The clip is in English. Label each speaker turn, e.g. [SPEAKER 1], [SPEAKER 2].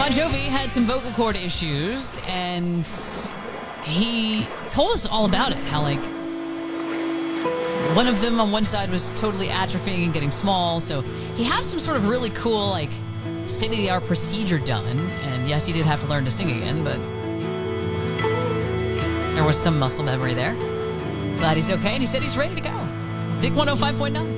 [SPEAKER 1] Bon Jovi had some vocal cord issues, and he told us all about it. How, like, one of them on one side was totally atrophying and getting small. So he has some sort of really cool, like, state-of-the-art procedure done. And yes, he did have to learn to sing again, but there was some muscle memory there. Glad he's okay, and he said he's ready to go. Big 105.9.